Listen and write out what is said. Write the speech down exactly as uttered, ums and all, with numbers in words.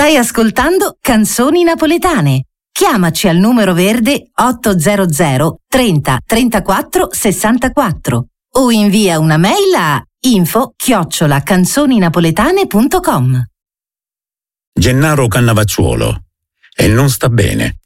Stai ascoltando Canzoni Napoletane. Chiamaci al numero verde ottocento trenta trentaquattro sessantaquattro o invia una mail a info chiocciola canzoninapoletane punto com. Gennaro Cannavacciuolo e non sta bene.